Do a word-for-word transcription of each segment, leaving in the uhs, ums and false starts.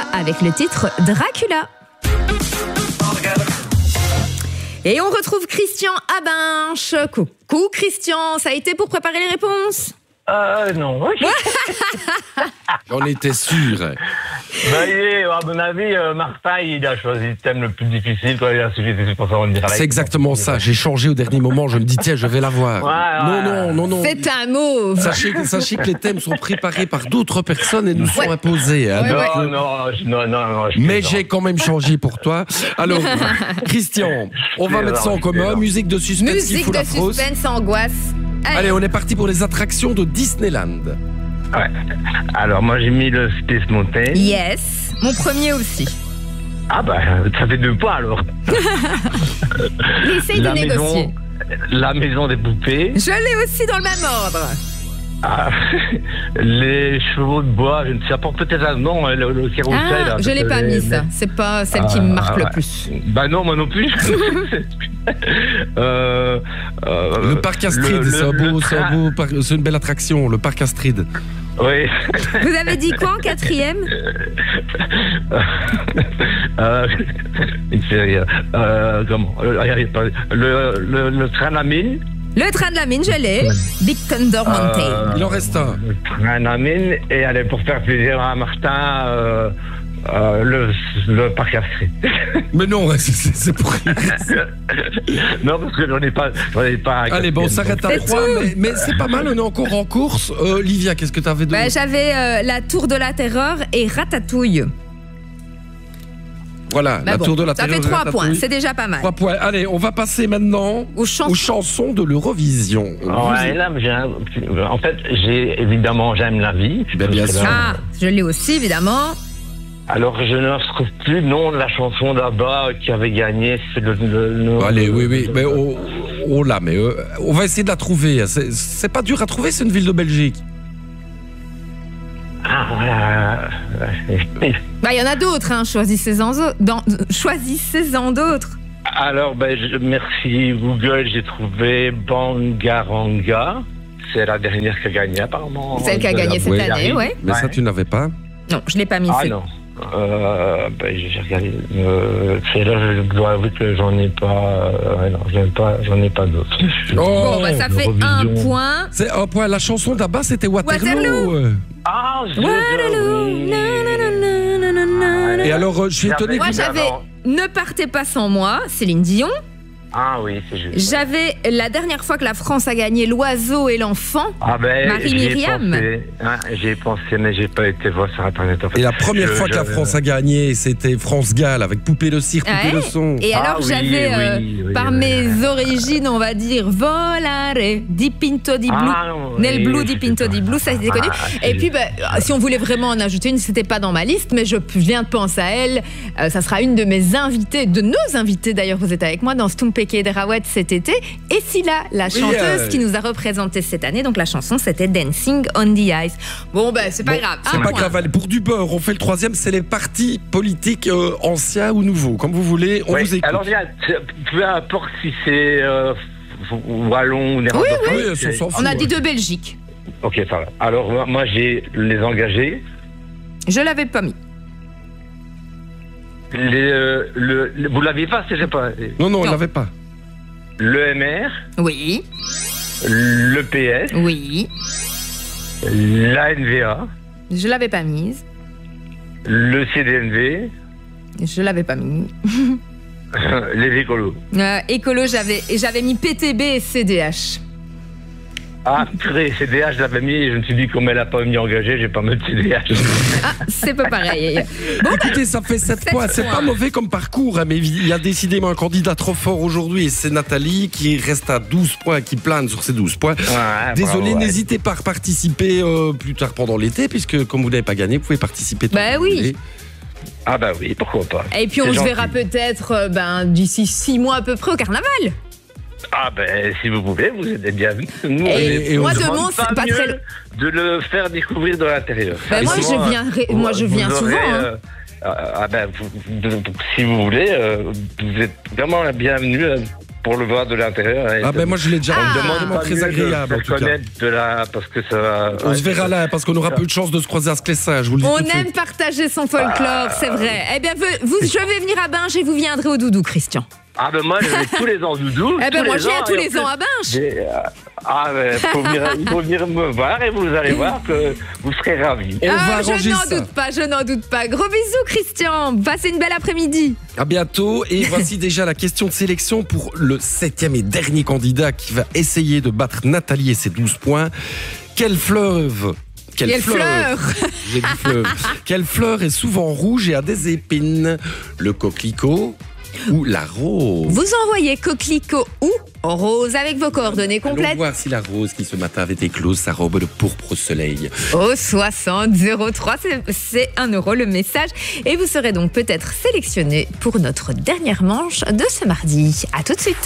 avec le titre Dracula. Et on retrouve Christian Abinche. Coucou Christian, ça a été pour préparer les réponses ? Euh, non. J'en étais sûr. Bah, il est, à mon avis, euh, Martin, il a choisi le thème le plus difficile quand il a suivi ses sponsors en direct. C'est exactement ça. J'ai changé au dernier moment. Je me dis, tiens, je vais l'avoir. Ouais, non, ouais. non, non, non. C'est un mot. Sachez que, sachez que les thèmes sont préparés par d'autres personnes et nous sont Ouais. imposés. Hein, Ouais, donc, Non, euh, non, je- non, non, non. je Mais plaisante. j'ai quand même changé pour toi. Alors, Christian, on va Je mettre ça en plaisante, je commun. plaisante. Musique de suspense, il Musique faut de la fausse. suspense, angoisse. Allez, on est parti pour les attractions de Disneyland. Ouais. Alors, moi, j'ai mis le Space Mountain. Yes, mon premier aussi. Ah, bah, ça fait deux points alors. Essaye de La négocier. maison, la maison des poupées. Je l'ai aussi dans le même ordre. Ah, les chevaux de bois, je ne sais pas, peut-être un nom, le, le carrousel. Ah, là, je l'ai pas les- mis ça. C'est pas celle qui Ah, me marque ouais. le plus. Bah non, moi non plus. euh, euh, Le parc Astrid, le- c'est un le beau- c'est un train- beau parc- c'est une belle attraction, le parc Astrid. Oui. Vous avez dit quoi en quatrième ? euh, une série. Euh, comment euh, le, le, le train à la mine. Le train de la mine, je l'ai. Big Thunder Mountain. Euh, Il en reste un. Le train à la mine. Et allez, pour faire plaisir à Martin, euh, euh, le, le parc Astrid. Mais non, c'est- c'est c'est pour rire. Non, parce que j'en ai pas. J'en ai pas un Allez, bon, on quatrième, s'arrête à C'est trois, tout. mais, mais c'est pas mal, on est encore en course. Euh, Livia, qu'est-ce que t'avais de... Bah, j'avais euh, la Tour de la Terreur et Ratatouille. Voilà, Bah la bon, tour de la ça Terreur. fait trois Ratatouille. points, c'est déjà pas mal. Trois points. Allez, on va passer maintenant Aux chansons. aux chansons de l'Eurovision. Ouais, là, j'ai un- en fait, j'ai évidemment j'aime la vie. Ben, bien Parce que sûr. là- Ah, je l'ai aussi, évidemment. Alors, je ne retrouve plus le nom de la chanson là-bas qui avait gagné. C'est le, le- le- Allez, oui, oui, mais on, on l'a, mais euh, on va essayer de la trouver. C'est- C'est pas dur à trouver, c'est une ville de Belgique. Ah, voilà. Bah, il y en a d'autres, hein. Choisissez-en dans- choisissez-en d'autres. Alors, ben, je- merci Google, j'ai trouvé Bangaranga. C'est la dernière qui a gagné, apparemment. Celle qui a gagné cette oui, année, ouais. Mais ça, Ouais. tu n'avais pas. Non, je l'ai pas mis. Ah c'est- non. Euh, ben, j'ai regardé. Euh, c'est là, je dois avouer que j'en ai pas. Euh, ouais, non, j'en ai pas, j'en ai pas d'autres. Bon, bah, ça fait un l'Eurovision. point. C'est un point. La chanson d'Abba, c'était Waterloo. Waterloo. Euh. Ah, je Waterloo, oui. na, na, na, na, na, na, na. Et alors, euh, je suis étonné. Moi, que- j'avais Évidemment. Ne partez pas sans moi, Céline Dion. Ah oui, c'est juste. J'avais la dernière fois que la France a gagné L'Oiseau et l'Enfant. Ah ben, Marie j'y ai Myriam. pensé, hein, j'y ai pensé, mais j'ai pas été voir sur Internet. En fait. Et la première Je- fois que la je- France a gagné, c'était France Gall avec Poupée le cire, Poupée Ouais. le son. Et Ah alors oui, j'avais, euh, oui, oui, par oui, mes oui. origines, on va dire, Volare, di Pinto di Blu, Ah, oui, Nel Blu di je Pinto sais di pas. Blu, ça c'était connu. Ah, Et c'est- puis, bah, si on voulait vraiment en ajouter une, c'était pas dans ma liste, mais je viens de penser à elle. Euh, ça sera une de mes invitées, de nos invités d'ailleurs, vous êtes avec moi dans Stumpeke Derawet cet été. Et Scylla, la Oui, chanteuse euh, qui nous a représenté cette année, donc la chanson c'était Dancing on the Ice. Bon, ben c'est pas Bon, grave. C'est un pas point. grave. Allez, pour du beurre, on fait le troisième, c'est les partis politiques euh, anciens ou nouveaux, comme vous voulez. On Ouais, vous écoute. Alors, bien, peu importe si c'est euh, wallon ou néerlandophone. oui, oui, c'est- on s'en fout. On a dit ouais. de Belgique. Ok, ça va. Alors, moi, moi, j'ai les engagés, Je l'avais pas mis. les, euh, le, le- vous l'aviez pas, c'est pas. Non, non, on Non. l'avait pas. Le M R, Oui, le P S, oui. la N V A, Je l'avais pas mise. le C D N V, Je l'avais pas mis. les écolos. Euh, écolo, j'avais j'avais mis P T B et C D H. Ah, purée, C D H, je l'avais mis et je me suis dit, comme elle n'a pas mis engagé, j'ai pas mis de C D H. Ah, c'est pas pareil. Bon, écoutez, ça fait sept Sept points. C'est points. pas mauvais comme parcours, hein, mais il y a décidément un candidat trop fort aujourd'hui et c'est Nathalie qui reste à douze points, qui plane sur ses douze points. Ouais, Désolé, bravo, ouais. n'hésitez pas à participer euh, plus tard pendant l'été, puisque comme vous n'avez pas gagné, vous pouvez participer. tant Bah que vous oui. voulez. Ah bah oui, pourquoi pas. Et puis on C'est se gentil. verra peut-être euh, ben, d'ici six mois à peu près au carnaval. Ah ben, si vous voulez, vous êtes bienvenus. Nous, Et, on est- et moi on de demande mon, c'est pas mieux très. de le faire découvrir de l'intérieur. Ben, moi, Sinon, je viendrai- euh, moi, je vous viens aurez, souvent, hein. euh, ah ben, vous- vous- si vous voulez, euh, vous êtes vraiment la bienvenue euh, pour le voir de l'intérieur. Hein, Ah ben moi je l'ai déjà. Ah. on me vraiment demande pas très mieux agréable de en faire tout cas. connaître de la, parce que ça va. On ouais, se verra là parce qu'on aura peu de chance de se croiser à Sclessin, je vous le dis On tout de aime suite. partager son folklore, c'est vrai. Eh bien, vous, vous- je vais venir à Binge et vous viendrez au Doudou, Christian. Ah ben moi je vais tous les ans doudou. Eh ben tous moi, les je viens ans, tous et en les plus, ans à Binge. j'ai, euh, Ah ben faut venir, il faut venir me voir et vous allez voir que vous serez ravis. On va Ah, je arranger n'en ça. doute pas, je n'en doute pas. Gros bisous, Christian. Passez une belle après-midi. À bientôt. Et voici déjà la question de sélection pour le septième et dernier candidat qui va essayer de battre Nathalie et ses douze points. Quelle fleuve Quelle, Quelle fleur J'ai dit fleuve. Quelle fleur est souvent rouge et a des épines? Le coquelicot ou la rose? Vous envoyez coquelicot ou rose avec vos coordonnées Allons complètes voir si la rose qui ce matin avait éclose sa robe de pourpre au soleil. au soixante zéro trois. C'est- C'est un euro le message. Et vous serez donc peut-être sélectionné pour notre dernière manche de ce mardi. À tout de suite.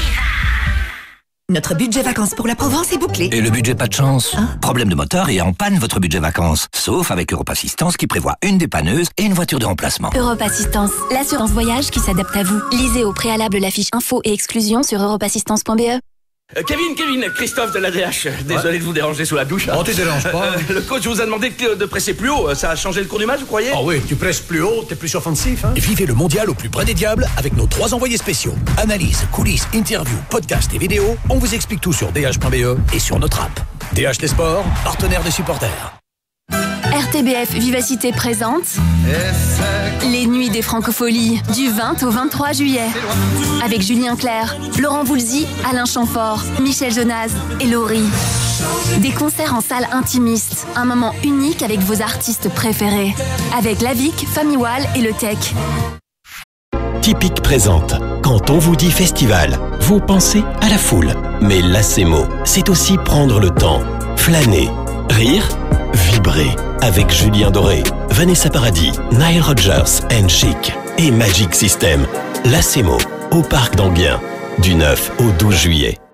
Notre budget vacances pour la Provence est bouclé. Et le budget pas de chance? Problème de moteur et en panne votre budget vacances. Sauf avec Europe Assistance qui prévoit une dépanneuse et une voiture de remplacement. Europe Assistance, l'assurance voyage qui s'adapte à vous. Lisez au préalable la fiche info et exclusion sur europe assistance point b e. Euh, Kevin, Kevin, Christophe de l'A D H. Désolé de vous déranger sous la douche. Oh, tu déranges pas. Euh, le coach vous a demandé de, de presser plus haut. Ça a changé le cours du match, vous croyez? Ah oui, tu presses plus haut, t'es plus offensif. Hein. Vivez le mondial au plus près des diables avec nos trois envoyés spéciaux. Analyse, coulisses, interviews, podcasts et vidéos. On vous explique tout sur d h point b e et sur notre app. D H T Sport, partenaire des supporters. R T B F Vivacité présente les Nuits des Francopholies du vingt au vingt-trois juillet. Avec Julien Clerc, Laurent Voulzy, Alain Chamfort, Michel Jonas et Laurie. Des concerts en salle intimiste, un moment unique avec vos artistes préférés. Avec Lavic, Famille Wall et Le Tech. Typique présente. Quand on vous dit festival, vous pensez à la foule. Mais l'Acemo, c'est aussi prendre le temps, flâner, rire, vibrer. Avec Julien Doré, Vanessa Paradis, Nile Rodgers and Chic et Magic System. L'Acemo, au Parc d'Enghien, du neuf au douze juillet.